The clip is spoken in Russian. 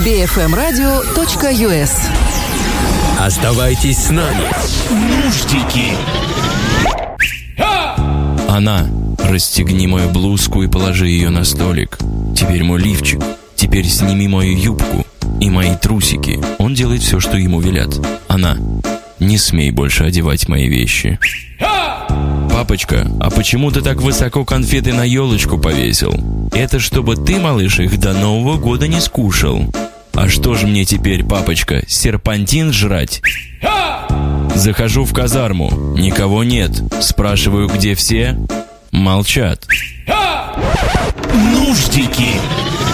bfmradio.us. Оставайтесь с нами. Нуждики. Она, расстегни мою блузку и положи ее на столик. Теперь мой лифчик. Теперь сними мою юбку и мои трусики. Он делает все, что ему велят. Она, не смей больше одевать мои вещи. Папочка, а почему ты так высоко конфеты на елочку повесил? Это чтобы ты, малыш, их до Нового года не скушал. А что же мне теперь, папочка, серпантин жрать? Захожу в казарму, никого нет. Спрашиваю, где все? Молчат. Нуждики.